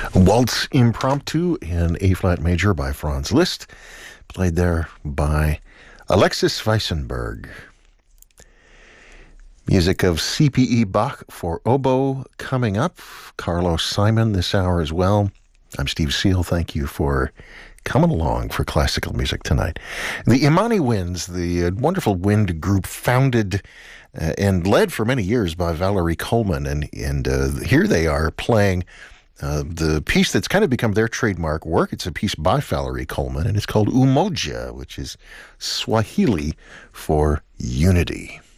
Waltz Impromptu in A-flat major by Franz Liszt, played there by Alexis Weissenberg. Music of C.P.E. Bach for oboe coming up. Carlos Simon this hour as well. I'm Steve Seal. Thank you for coming along for classical music tonight. The Imani Winds, the wonderful wind group founded and led for many years by Valerie Coleman, and here they are playing the piece that's kind of become their trademark work. It's a piece by Valerie Coleman, and it's called Umoja, which is Swahili for unity.